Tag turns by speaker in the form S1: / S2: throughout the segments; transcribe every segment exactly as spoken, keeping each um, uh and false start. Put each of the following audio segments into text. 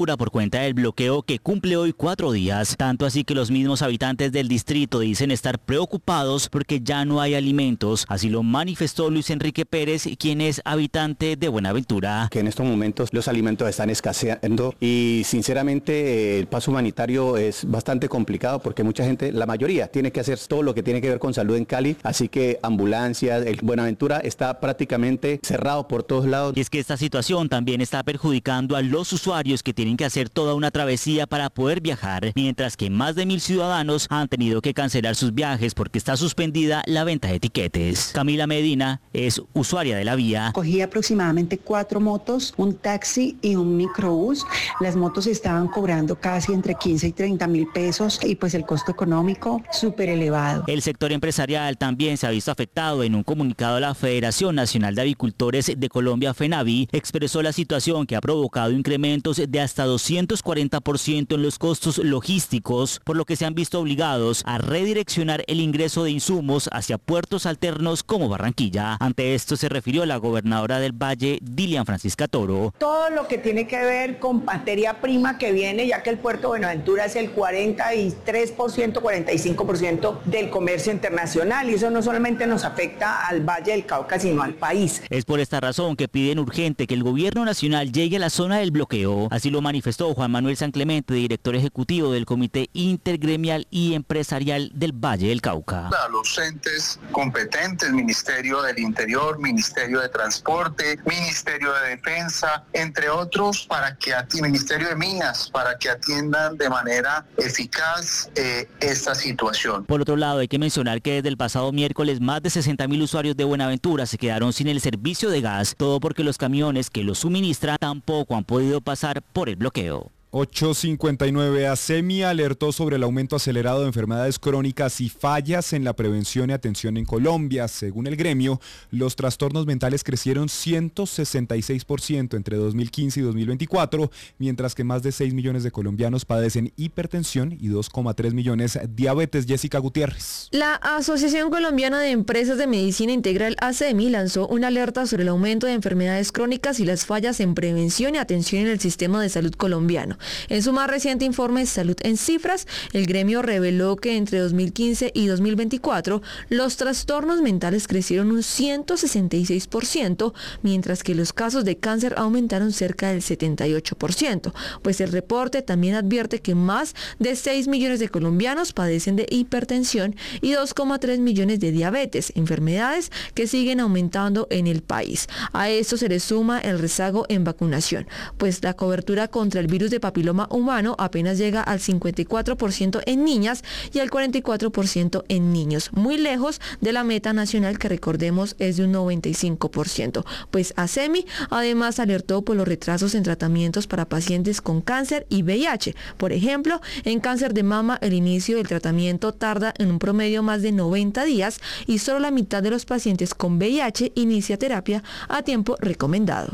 S1: por cuenta del bloqueo que cumple hoy cuatro días, tanto así que los mismos habitantes del distrito dicen estar preocupados porque ya no hay alimentos, así lo manifestó Luis Enrique Pérez, quien es habitante de Buenaventura.
S2: Que en estos momentos los alimentos están escaseando y sinceramente el paso humanitario es bastante complicado porque mucha gente, la mayoría, tiene que hacer todo lo que tiene que ver con salud en Cali, así que ambulancias, el Buenaventura está prácticamente cerrado por todos lados.
S1: Y es que esta situación también está perjudicando a los usuarios que tienen que hacer toda una travesía para poder viajar, mientras que más de mil ciudadanos han tenido que cancelar sus viajes porque está suspendida la venta de tiquetes. Camila Medina es usuaria de la vía.
S3: Cogí aproximadamente cuatro motos, un taxi y un microbús. Las motos estaban cobrando casi entre quince y treinta mil pesos y pues el costo económico súper elevado.
S1: El sector empresarial también se ha visto afectado. En un comunicado, la Federación Nacional de Avicultores de Colombia, FENAVI, expresó la situación que ha provocado incrementos de hasta doscientos cuarenta por ciento en los costos logísticos, por lo que se han visto obligados a redireccionar el ingreso de insumos hacia puertos alternos como Barranquilla. Ante esto se refirió la gobernadora del Valle, Dilian Francisca Toro.
S4: Todo lo que tiene que ver con materia prima que viene, ya que el puerto de Buenaventura es el cuarenta y tres por ciento, cuarenta y cinco por ciento del comercio internacional, y eso no solamente nos afecta al Valle del Cauca, sino al país.
S1: Es por esta razón que piden urgente que el gobierno nacional llegue a la zona del bloqueo. Así lo manifestó Juan Manuel San Clemente, director ejecutivo del Comité Intergremial y Empresarial del Valle del Cauca.
S5: A los entes competentes, Ministerio del Interior, Ministerio de Transporte, Ministerio de Defensa, entre otros, para que ati- Ministerio de Minas, para que atiendan de manera eficaz eh, esta situación.
S1: Por otro lado, hay que mencionar que desde el pasado miércoles más de sesenta mil usuarios de Buenaventura se quedaron sin el servicio de gas, todo porque los camiones que lo suministran tampoco han podido pasar por el bloqueo.
S6: ocho cincuenta y nueve. ASEMI alertó sobre el aumento acelerado de enfermedades crónicas y fallas en la prevención y atención en Colombia. Según el gremio, los trastornos mentales crecieron ciento sesenta y seis por ciento entre dos mil quince y dos mil veinticuatro, mientras que más de seis millones de colombianos padecen hipertensión y dos coma tres millones diabetes. Jessica Gutiérrez.
S7: La Asociación Colombiana de Empresas de Medicina Integral, ASEMI, lanzó una alerta sobre el aumento de enfermedades crónicas y las fallas en prevención y atención en el sistema de salud colombiano. En su más reciente informe Salud en Cifras, el gremio reveló que entre dos mil quince y dos mil veinticuatro los trastornos mentales crecieron un ciento sesenta y seis por ciento, mientras que los casos de cáncer aumentaron cerca del setenta y ocho por ciento, pues el reporte también advierte que más de seis millones de colombianos padecen de hipertensión y dos coma tres millones de diabetes, enfermedades que siguen aumentando en el país. A esto se le suma el rezago en vacunación, pues la cobertura contra el virus de papiloma humano apenas llega al cincuenta y cuatro por ciento en niñas y al cuarenta y cuatro por ciento en niños, muy lejos de la meta nacional que recordemos es de un noventa y cinco por ciento. Pues ASEMI además alertó por los retrasos en tratamientos para pacientes con cáncer y V I H. Por ejemplo, en cáncer de mama el inicio del tratamiento tarda en un promedio más de noventa días y solo la mitad de los pacientes con V I H inicia terapia a tiempo recomendado.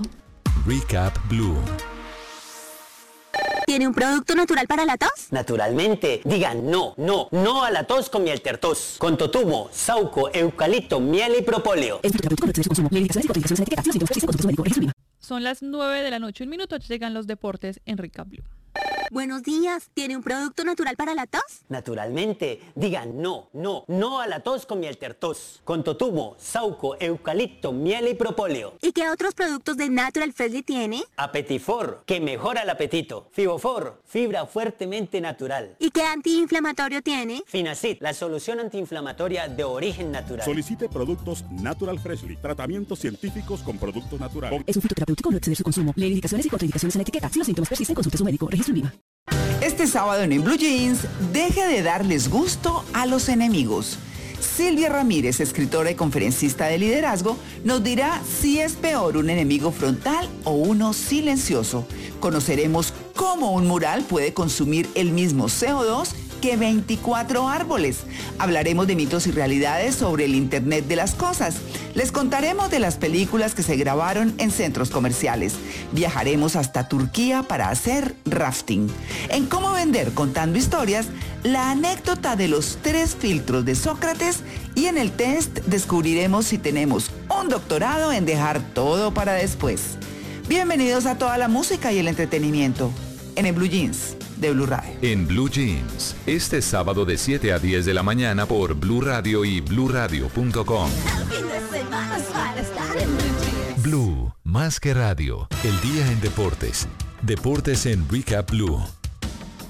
S8: Recap Blue.
S9: ¿Tiene un producto natural para la tos?
S10: Naturalmente. Digan no, no, no a la tos con miel tertos. Con totumo, sauco, eucalipto, miel y propóleo.
S11: Son las nueve de la noche, un minuto, llegan los deportes en Recap Blue.
S9: Buenos días, ¿tiene un producto natural para la tos?
S10: Naturalmente. Digan no, no, no a la tos con miel tertos. Con totumo, sauco, eucalipto, miel y propóleo.
S9: ¿Y qué otros productos de Natural Freshly tiene?
S10: Apetifor, que mejora el apetito. Fibofor, fibra fuertemente natural.
S9: ¿Y qué antiinflamatorio tiene?
S10: Finacid, la solución antiinflamatoria de origen natural.
S12: Solicite productos Natural Freshly, tratamientos científicos con productos naturales.
S13: Es un fitoterapéutico, no exceder su consumo. Lee indicaciones y contraindicaciones en la etiqueta. Si los síntomas persisten, consulte a su médico. Registro INVIMA.
S14: Este sábado en, en Blue Jeans, deje de darles gusto a los enemigos. Silvia Ramírez, escritora y conferencista de liderazgo, nos dirá si es peor un enemigo frontal o uno silencioso. Conoceremos cómo un mural puede consumir el mismo C O dos que veinticuatro árboles. Hablaremos de mitos y realidades sobre el Internet de las cosas. Les contaremos de las películas que se grabaron en centros comerciales. Viajaremos hasta Turquía para hacer rafting. En Cómo Vender Contando Historias, la anécdota de los tres filtros de Sócrates, y en el test descubriremos si tenemos un doctorado en dejar todo para después. Bienvenidos a toda la música y el entretenimiento. en el Blue Jeans de Blue Radio.
S8: En Blue Jeans, este sábado de siete a diez de la mañana por Blue Radio y blue radio punto com. Blue, más que radio, el día en deportes. Deportes en Recap Blue.